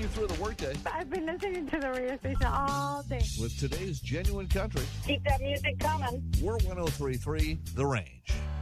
you through the workday I've been listening to the radio station all day. with today's genuine country. Keep that music coming. We're 103.3 The Range.